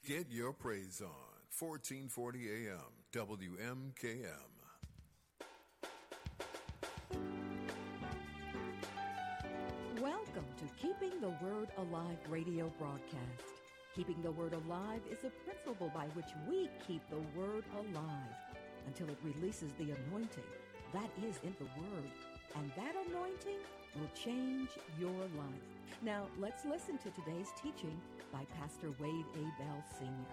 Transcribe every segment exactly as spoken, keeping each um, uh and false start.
Get your praise on. fourteen forty A M W M K M. Welcome to Keeping the Word Alive radio broadcast. Keeping the Word alive is a principle by which we keep the Word alive until it releases the anointing that is in the Word. And that anointing will change your life. Now, let's listen to today's teaching by Pastor Wade A. Bell, Senior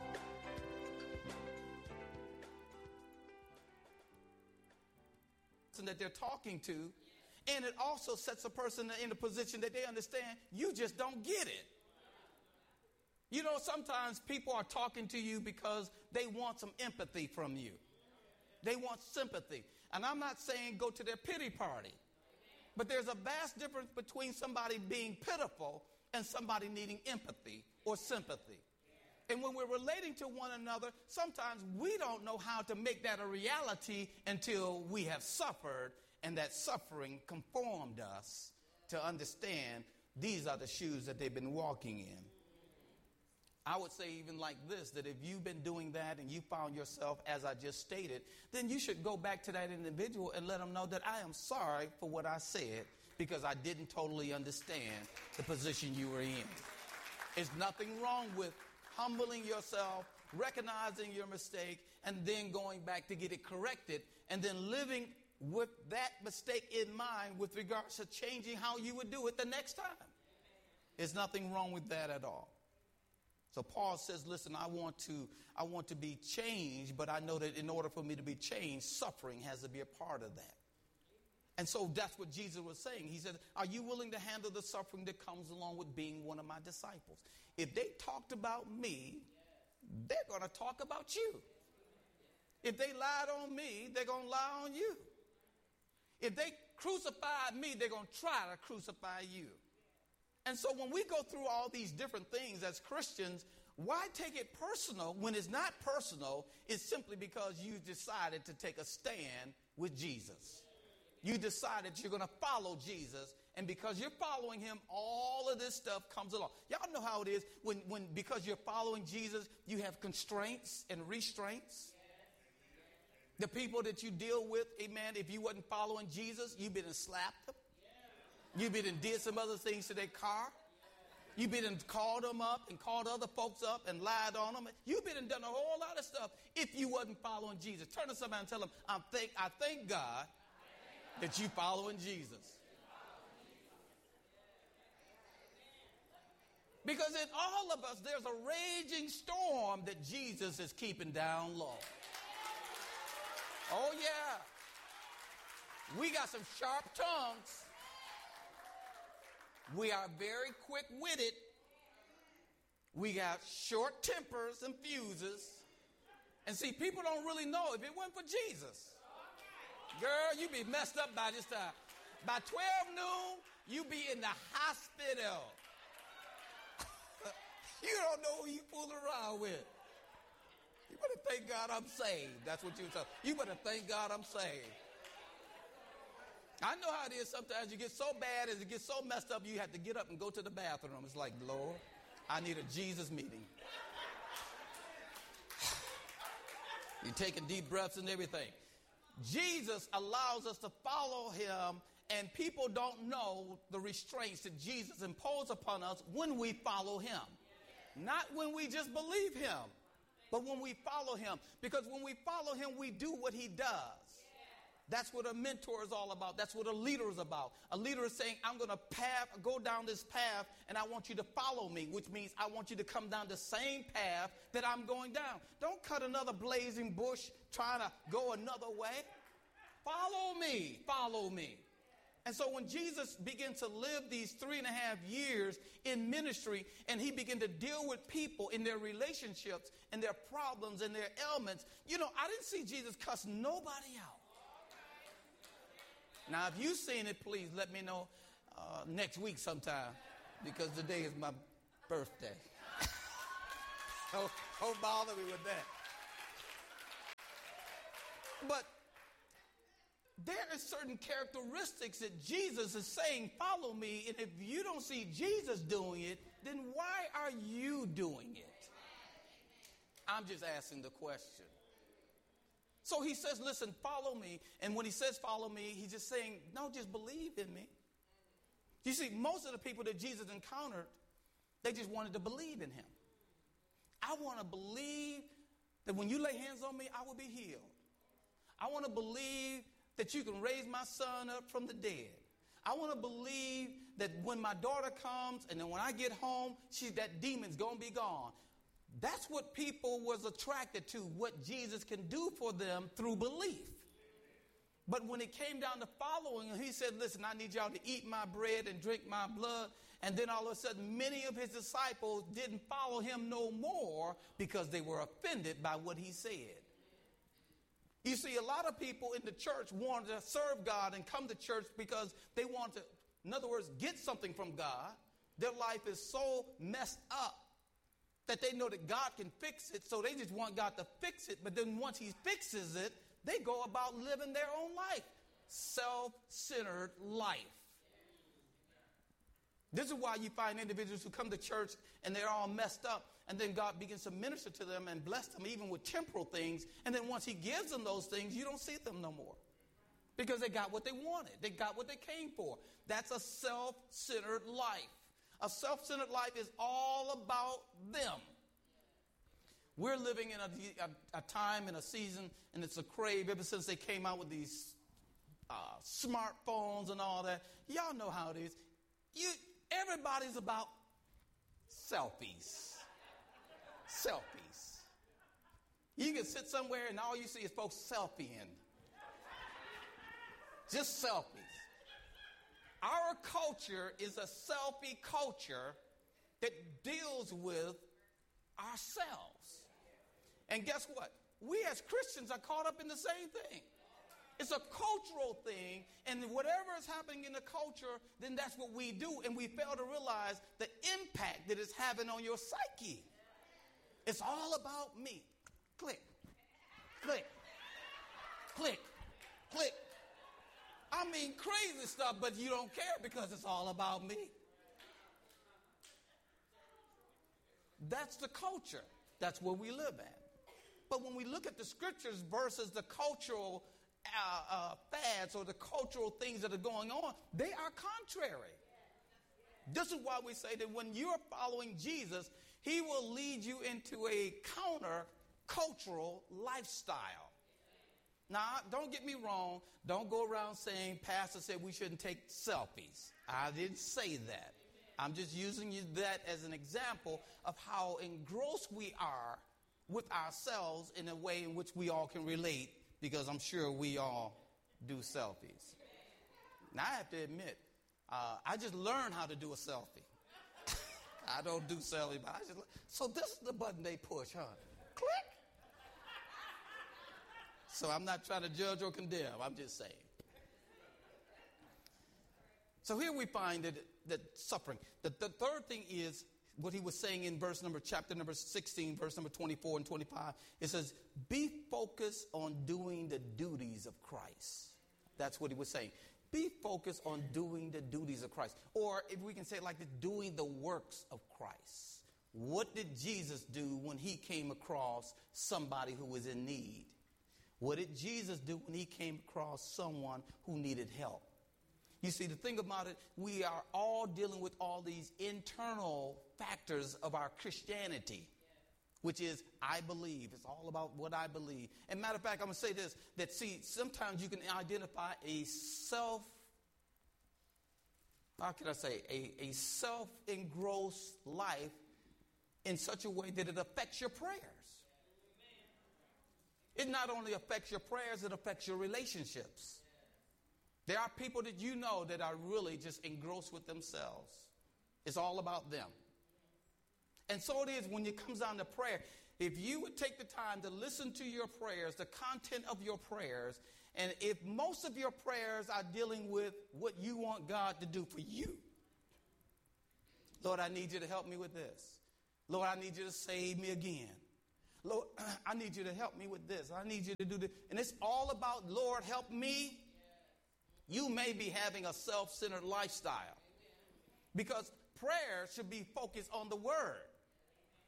That they're talking to, and it also sets a person in a position that they understand you just don't get it. You know, sometimes people are talking to you because they want some empathy from you. They want sympathy. And I'm not saying go to their pity party, but there's a vast difference between somebody being pitiful and somebody needing empathy or sympathy. And when we're relating to one another, sometimes we don't know how to make that a reality until we have suffered, and that suffering conformed us to understand these are the shoes that they've been walking in. I would say even like this, that if you've been doing that and you found yourself, as I just stated, then you should go back to that individual and let them know that I am sorry for what I said because I didn't totally understand the position you were in. There's nothing wrong with humbling yourself, recognizing your mistake, and then going back to get it corrected, and then living with that mistake in mind with regards to changing how you would do it the next time. There's nothing wrong with that at all. So Paul says, listen, I want to I want to be changed, but I know that in order for me to be changed, suffering has to be a part of that. And so that's what Jesus was saying. He said, are you willing to handle the suffering that comes along with being one of my disciples? If they talked about me, they're going to talk about you. If they lied on me, they're going to lie on you. If they crucified me, they're going to try to crucify you. And so when we go through all these different things as Christians, why take it personal when it's not personal? It's simply because you decided to take a stand with Jesus. You decided you're going to follow Jesus, and because you're following him, all of this stuff comes along. Y'all know how it is when, when because you're following Jesus, you have constraints and restraints. The people that you deal with, amen, if you wasn't following Jesus, you've been and slapped them. You've been and did some other things to their car. You've been and called them up and called other folks up and lied on them. You've been and done a whole lot of stuff if you wasn't following Jesus. Turn to somebody and tell them, I thank, I thank God that you following Jesus. Because in all of us, there's a raging storm that Jesus is keeping down low. Oh, yeah. We got some sharp tongues. We are very quick-witted. We got short tempers and fuses. And see, people don't really know if it wasn't for Jesus. Girl, you be messed up by this time. By twelve noon, you be in the hospital. You don't know who you fooling around with. You better thank God I'm saved. That's what you tell. You better thank God I'm saved. I know how it is. Sometimes you get so bad as it gets so messed up, you have to get up and go to the bathroom. It's like, Lord, I need a Jesus meeting. You're taking deep breaths and everything. Jesus allows us to follow him, and people don't know the restraints that Jesus imposed upon us when we follow him. Not when we just believe him, but when we follow him. Because when we follow him, we do what he does. That's what a mentor is all about. That's what a leader is about. A leader is saying, I'm going to path, go down this path, and I want you to follow me, which means I want you to come down the same path that I'm going down. Don't cut another blazing bush trying to go another way. Follow me. Follow me. And so when Jesus began to live these three and a half years in ministry, and he began to deal with people in their relationships and their problems and their ailments, you know, I didn't see Jesus cuss nobody out. Now, if you've seen it, please let me know uh, next week sometime, because today is my birthday. don't, don't bother me with that. But there are certain characteristics that Jesus is saying, follow me. And if you don't see Jesus doing it, then why are you doing it? I'm just asking the question. So he says, listen, follow me. And when he says follow me, he's just saying, no, just believe in me. You see, most of the people that Jesus encountered, they just wanted to believe in him. I want to believe that when you lay hands on me, I will be healed. I want to believe that you can raise my son up from the dead. I want to believe that when my daughter comes and then when I get home, she, that demon's going to be gone. That's what people was attracted to, what Jesus can do for them through belief. But when it came down to following him, he said, listen, I need y'all to eat my bread and drink my blood. And then all of a sudden, many of his disciples didn't follow him no more because they were offended by what he said. You see, a lot of people in the church want to serve God and come to church because they want to, in other words, get something from God. Their life is so messed up that they know that God can fix it, so they just want God to fix it. But then once he fixes it, they go about living their own life. Self-centered life. This is why you find individuals who come to church and they're all messed up, and then God begins to minister to them and bless them even with temporal things. And then once he gives them those things, you don't see them no more because they got what they wanted. They got what they came for. That's a self-centered life. A self-centered life is all about them. We're living in a, a, a time and a season, and it's a crave ever since they came out with these uh, smartphones and all that. Y'all know how it is. You, everybody's about selfies. Selfies. You can sit somewhere and all you see is folks selfieing. Just selfies. Our culture is a selfie culture that deals with ourselves. And guess what? We as Christians are caught up in the same thing. It's a cultural thing, and whatever is happening in the culture, then that's what we do, and we fail to realize the impact that it's having on your psyche. It's all about me. Click, click, click, click. I mean crazy stuff, but you don't care because it's all about me. That's the culture. That's where we live at. But when we look at the scriptures versus the cultural uh, uh, fads or the cultural things that are going on, they are contrary. This is why we say that when you're following Jesus, he will lead you into a counter-cultural lifestyle. Now, don't get me wrong. Don't go around saying, Pastor said we shouldn't take selfies. I didn't say that. I'm just using that as an example of how engrossed we are with ourselves in a way in which we all can relate, because I'm sure we all do selfies. Now, I have to admit, uh, I just learned how to do a selfie. I don't do selfies, but I just, so this is the button they push, huh? Click. So I'm not trying to judge or condemn. I'm just saying. So here we find that, that suffering. The, the third thing is what he was saying in verse number, chapter number sixteen, verse number twenty-four and twenty-five. It says, be focused on doing the duties of Christ. That's what he was saying. Be focused on doing the duties of Christ. Or if we can say it like this, doing the works of Christ. What did Jesus do when he came across somebody who was in need? What did Jesus do when he came across someone who needed help? You see, the thing about it, we are all dealing with all these internal factors of our Christianity, which is, I believe. It's all about what I believe. And matter of fact, I'm going to say this, that see, sometimes you can identify a self, how can I say, a, a self-engrossed life in such a way that it affects your prayers. It not only affects your prayers, it affects your relationships. There are people that you know that are really just engrossed with themselves. It's all about them. And so it is when it comes down to prayer. If you would take the time to listen to your prayers, the content of your prayers, and if most of your prayers are dealing with what you want God to do for you. Lord, I need you to help me with this. Lord, I need you to save me again. Lord, I need you to help me with this. I need you to do this. And it's all about, Lord, help me. You may be having a self-centered lifestyle because prayer should be focused on the word.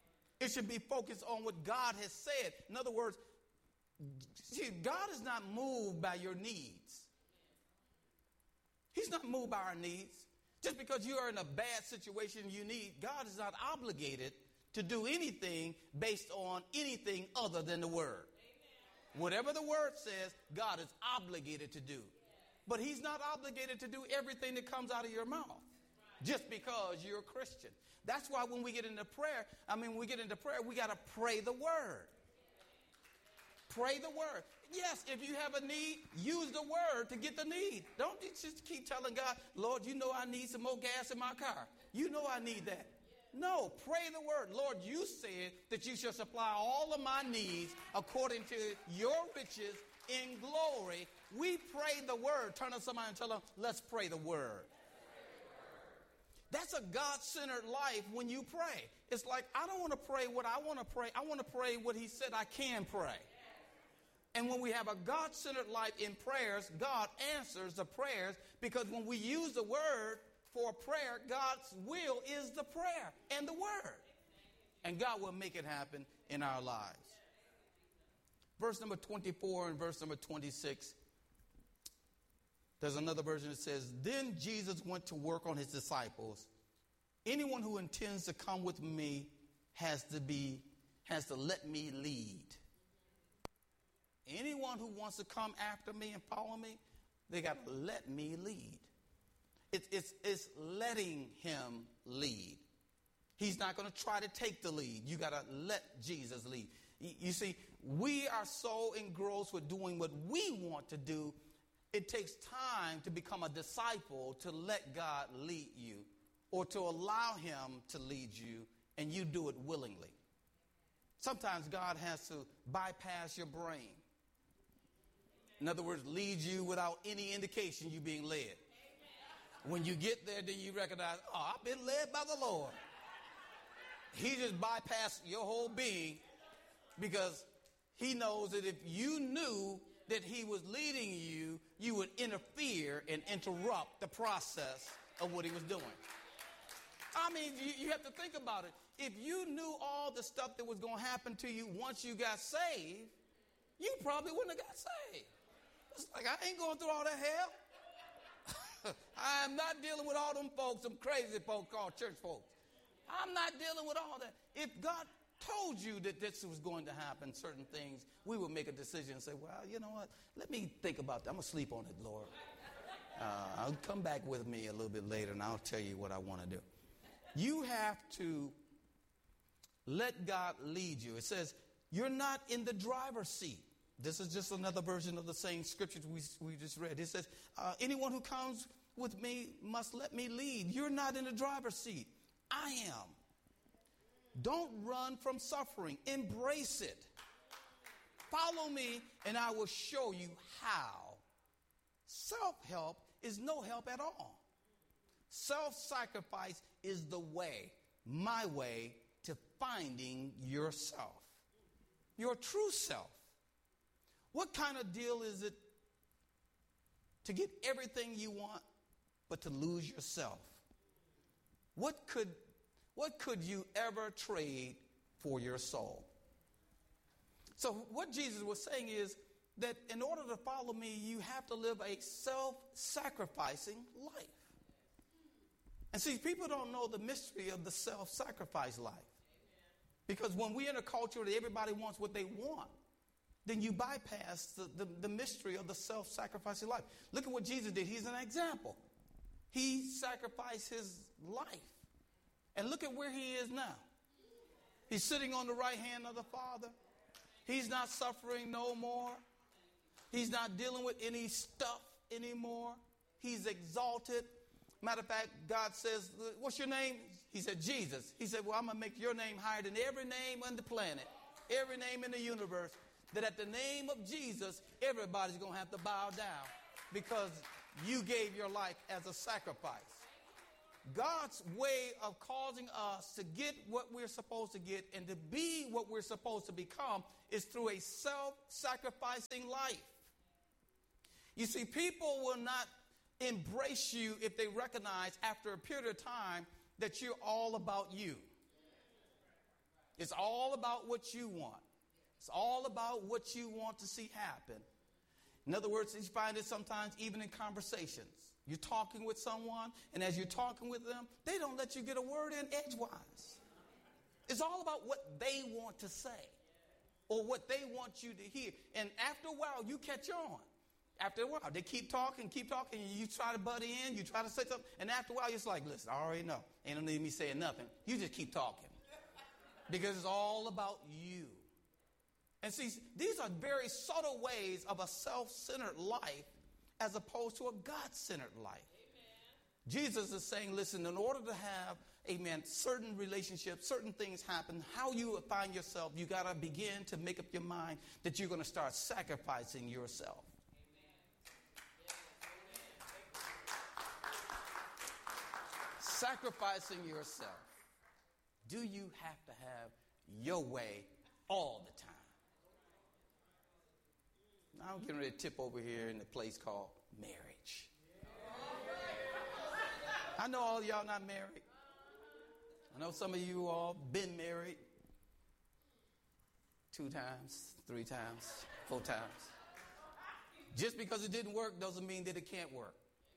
It should be focused on what God has said. In other words, see, God is not moved by your needs. He's not moved by our needs. Just because you are in a bad situation you need, God is not obligated to do anything based on anything other than the word. Amen. Whatever the word says, God is obligated to do. But he's not obligated to do everything that comes out of your mouth just because you're a Christian. That's why when we get into prayer, I mean, when we get into prayer, we got to pray the word. Pray the word. Yes, if you have a need, use the word to get the need. Don't just keep telling God, Lord, you know I need some more gas in my car. You know I need that. No, pray the word. Lord, you said that you shall supply all of my needs according to your riches in glory. We pray the word. Turn to somebody and tell them, let's pray the word. That's a God-centered life when you pray. It's like, I don't want to pray what I want to pray. I want to pray what he said I can pray. And when we have a God-centered life in prayers, God answers the prayers, because when we use the word for prayer, God's will is the prayer and the word. And God will make it happen in our lives. Verse number twenty-four and verse number twenty-six. There's another version that says, then Jesus went to work on his disciples. Anyone who intends to come with me has to be, has to let me lead. Anyone who wants to come after me and follow me, they got to let me lead. It, it's, it's letting him lead. He's not going to try to take the lead. You got to let Jesus lead. You, you see, we are so engrossed with doing what we want to do. It takes time to become a disciple, to let God lead you, or to allow him to lead you, and you do it willingly. Sometimes God has to bypass your brain. In other words, lead you without any indication you being led. Amen. When you get there, then you recognize, oh, I've been led by the Lord. He just bypassed your whole being, because he knows that if you knew that he was leading you, you would interfere and interrupt the process of what he was doing. I mean, you, you have to think about it. If you knew all the stuff that was going to happen to you once you got saved, you probably wouldn't have got saved. It's like, I ain't going through all that hell. I am not dealing with all them folks, some crazy folks called church folks. I'm not dealing with all that. If God told you that this was going to happen, certain things, we would make a decision and say, well, you know what? Let me think about that. I'm going to sleep on it, Lord. Uh, I'll come back with me a little bit later, and I'll tell you what I want to do. You have to let God lead you. It says, you're not in the driver's seat. This is just another version of the same scripture we, we just read. It says, uh, anyone who comes with me must let me lead. You're not in the driver's seat. I am. Don't run from suffering. Embrace it. Follow me, and I will show you how. Self-help is no help at all. Self-sacrifice is the way, my way, to finding yourself, your true self. What kind of deal is it to get everything you want, but to lose yourself? What could, what could you ever trade for your soul? So what Jesus was saying is that in order to follow me, you have to live a self-sacrificing life. And see, people don't know the mystery of the self-sacrifice life. Because when we're in a culture that everybody wants what they want, then you bypass the, the, the mystery of the self-sacrificing life. Look at what Jesus did. He's an example. He sacrificed his life. And look at where he is now. He's sitting on the right hand of the Father. He's not suffering no more. He's not dealing with any stuff anymore. He's exalted. Matter of fact, God says, what's your name? He said, Jesus. He said, well, I'm going to make your name higher than every name on the planet, every name in the universe, that at the name of Jesus, everybody's going to have to bow down because you gave your life as a sacrifice. God's way of causing us to get what we're supposed to get and to be what we're supposed to become is through a self-sacrificing life. You see, people will not embrace you if they recognize after a period of time that you're all about you. It's all about what you want. It's all about what you want to see happen. In other words, you find it sometimes even in conversations. You're talking with someone, and as you're talking with them, they don't let you get a word in edgewise. It's all about what they want to say or what they want you to hear. And after a while, you catch on. After a while, they keep talking, keep talking, and you try to butt in, you try to say something, and after a while, it's like, listen, I already know. Ain't no need me saying nothing. You just keep talking. Because it's all about you. And see, these are very subtle ways of a self-centered life as opposed to a God-centered life. Amen. Jesus is saying, listen, in order to have, amen, certain relationships, certain things happen, how you find yourself, you got to begin to make up your mind that you're going to start sacrificing yourself. Sacrificing yourself. Do you have to have your way all the time? Now I'm getting ready to tip over here in a place called marriage. I know all of y'all not married. I know some of you all been married two times, three times, four times. Just because it didn't work doesn't mean that it can't work.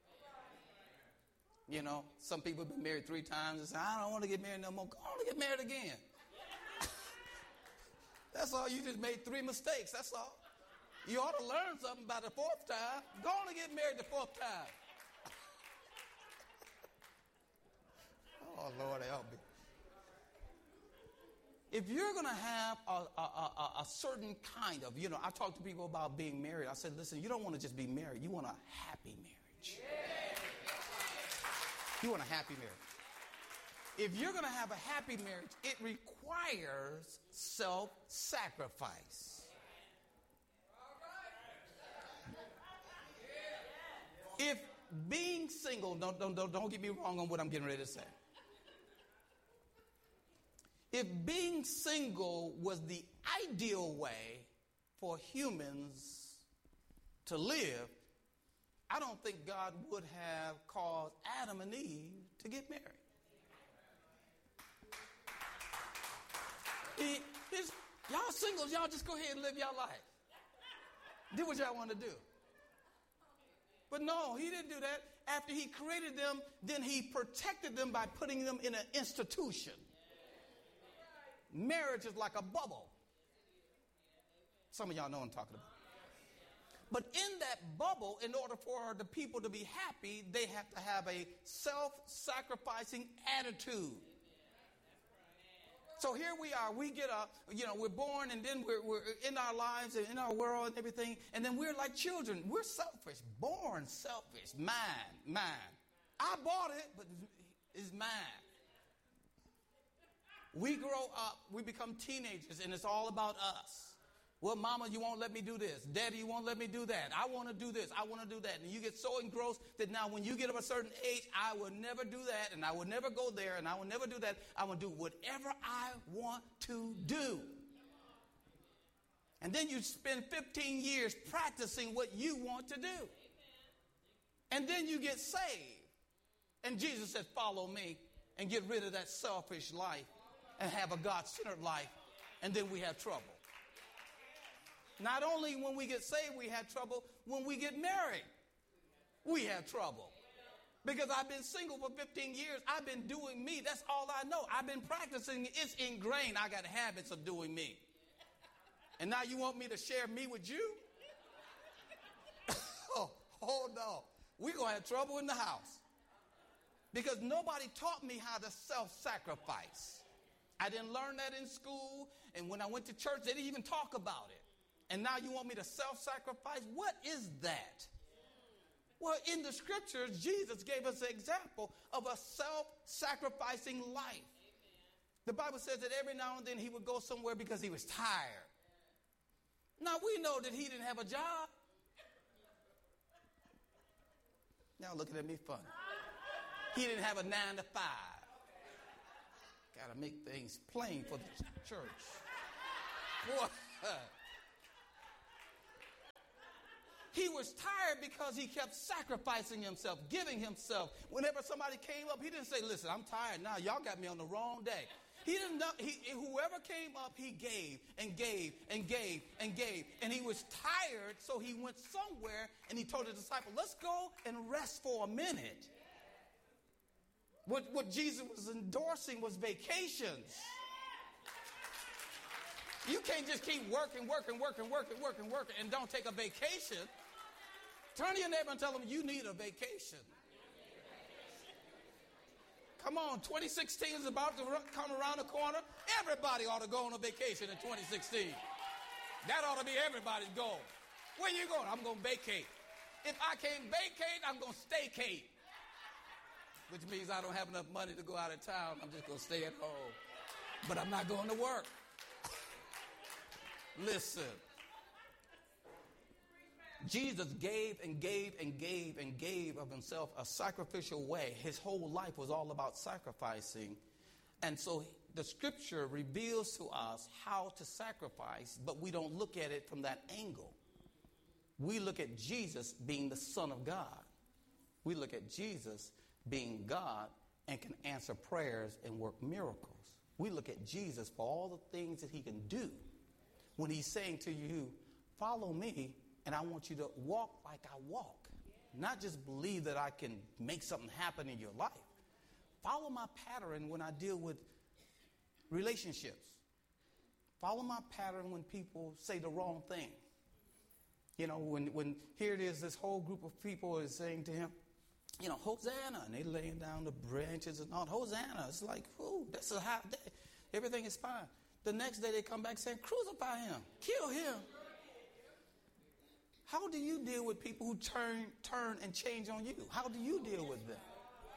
You know, some people have been married three times and say, I don't want to get married no more. Go on and get married again. That's all. You just made three mistakes. That's all. You ought to learn something by the fourth time. Go on and get married the fourth time. Oh, Lord, help me. If you're going to have a, a, a, a certain kind of, you know, I talk to people about being married. I said, listen, you don't want to just be married. You want a happy marriage. You want a happy marriage. If you're going to have a happy marriage, it requires self-sacrifice. If being single, don't, don't, don't, don't get me wrong on what I'm getting ready to say. If being single was the ideal way for humans to live, I don't think God would have caused Adam and Eve to get married. He, his, y'all singles, y'all just go ahead and live your life. Do what y'all want to do. But no, he didn't do that. After he created them, then he protected them by putting them in an institution. Marriage is like a bubble. Some of y'all know what I'm talking about. But in that bubble, in order for the people to be happy, they have to have a self-sacrificing attitude. So here we are. We get up, you know, we're born and then we're, we're in our lives and in our world and everything. And then we're like children. We're selfish, born selfish. Mine, mine. I bought it, but it's mine. We grow up, we become teenagers, and it's all about us. Well, mama, you won't let me do this. Daddy, you won't let me do that. I want to do this. I want to do that. And you get so engrossed that now when you get up a certain age, I will never do that, and I will never go there, and I will never do that. I will do whatever I want to do. And then you spend fifteen years practicing what you want to do. And then you get saved. And Jesus said, follow me, and get rid of that selfish life and have a God-centered life. And then we have trouble. Not only when we get saved, we have trouble. When we get married, we have trouble. Because I've been single for fifteen years. I've been doing me. That's all I know. I've been practicing. It's ingrained. I got habits of doing me. And now you want me to share me with you? oh, hold on. We're going to have trouble in the house. Because nobody taught me how to self-sacrifice. I didn't learn that in school. And when I went to church, they didn't even talk about it. And now you want me to self-sacrifice? What is that? Well, in the scriptures, Jesus gave us an example of a self-sacrificing life. The Bible says that every now and then he would go somewhere because he was tired. Now, we know that he didn't have a job. Now looking at me funny. He didn't have a nine to five. Got to make things plain for the church. Boy. He was tired because he kept sacrificing himself, giving himself. Whenever somebody came up, he didn't say, listen, I'm tired now. Y'all got me on the wrong day. He didn't know, he, whoever came up, he gave and gave and gave and gave. And he was tired, so he went somewhere and he told the disciple, let's go and rest for a minute. What, what Jesus was endorsing was vacations. You can't just keep working, working, working, working, working, working, and don't take a vacation. Turn to your neighbor and tell them you need a vacation. Come on, twenty sixteen is about to come around the corner. Everybody ought to go on a vacation in twenty sixteen. That ought to be everybody's goal. Where you going? I'm going to vacate. If I can't vacate, I'm going to staycate. Which means I don't have enough money to go out of town. I'm just going to stay at home. But I'm not going to work. Listen. Jesus gave and gave and gave and gave of himself a sacrificial way. His whole life was all about sacrificing. And so the scripture reveals to us how to sacrifice, but we don't look at it from that angle. We look at Jesus being the Son of God. We look at Jesus being God and can answer prayers and work miracles. We look at Jesus for all the things that he can do. When he's saying to you, follow me, and I want you to walk like I walk. Not just believe that I can make something happen in your life. Follow my pattern when I deal with relationships. Follow my pattern when people say the wrong thing. You know, when, when here it is, this whole group of people is saying to him, you know, Hosanna. And they laying down the branches and all. Hosanna. It's like, ooh, this is how they, everything is fine. The next day they come back saying, crucify him. Kill him. How do you deal with people who turn, turn and change on you? How do you deal with them?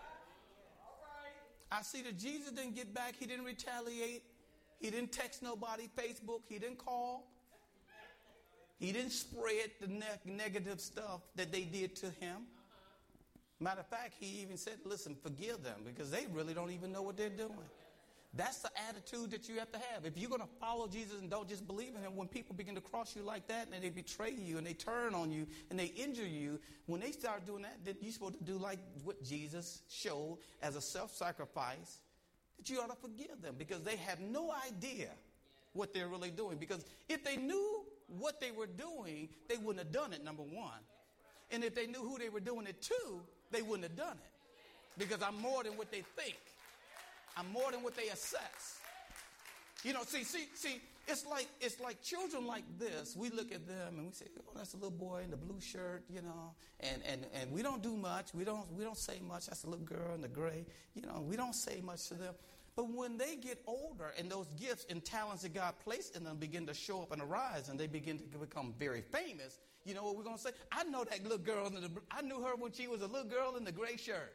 I see that Jesus didn't get back. He didn't retaliate. He didn't text nobody, Facebook. He didn't call. He didn't spread the ne- negative stuff that they did to him. Matter of fact, he even said, listen, forgive them because they really don't even know what they're doing. That's the attitude that you have to have. If you're going to follow Jesus and don't just believe in him, when people begin to cross you like that and they betray you and they turn on you and they injure you, when they start doing that, then you're supposed to do like what Jesus showed as a self-sacrifice, that you ought to forgive them because they have no idea what they're really doing. Because if they knew what they were doing, they wouldn't have done it, number one. And if they knew who they were doing it to, they wouldn't have done it. Because I'm more than what they think. I'm more than what they assess. You know, see, see, see, it's like it's like children like this. We look at them and we say, oh, that's a little boy in the blue shirt, you know, and, and, and we don't do much. We don't we don't say much. That's a little girl in the gray. You know, we don't say much to them. But when they get older and those gifts and talents that God placed in them begin to show up and arise and they begin to become very famous, you know what we're going to say? I know that little girl in the, I knew her when she was a little girl in the gray shirt.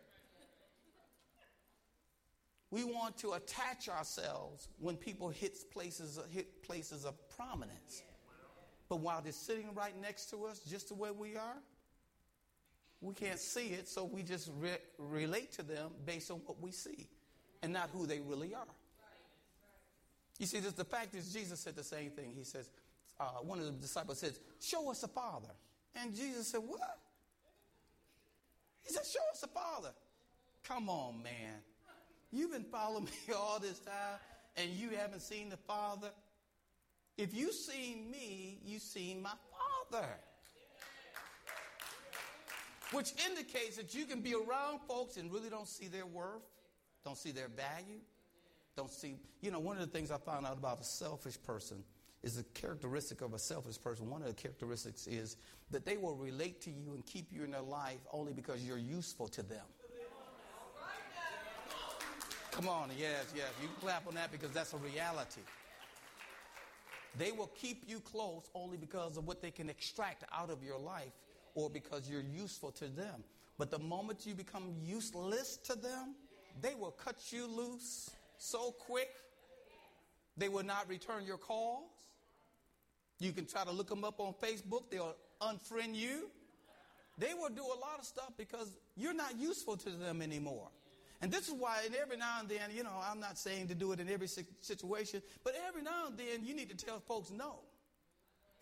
We want to attach ourselves when people hit places, hit places of prominence. But while they're sitting right next to us, just the way we are, we can't see it, so we just re- relate to them based on what we see and not who they really are. You see, this, the fact is, Jesus said the same thing. He says, uh, one of the disciples says, show us the Father. And Jesus said, what? He said, show us the Father. Come on, man. You've been following me all this time, and you haven't seen the Father. If you've seen me, you've seen my Father. Which indicates that you can be around folks and really don't see their worth, don't see their value, don't see, you know, one of the things I found out about a selfish person is the characteristic of a selfish person. One of the characteristics is that they will relate to you and keep you in their life only because you're useful to them. Come on, yes, yes. You can clap on that because that's a reality. They will keep you close only because of what they can extract out of your life or because you're useful to them. But the moment you become useless to them, they will cut you loose so quick. They will not return your calls. You can try to look them up on Facebook. They'll unfriend you. They will do a lot of stuff because you're not useful to them anymore. And this is why, and every now and then, you know, I'm not saying to do it in every situation, but every now and then you need to tell folks no.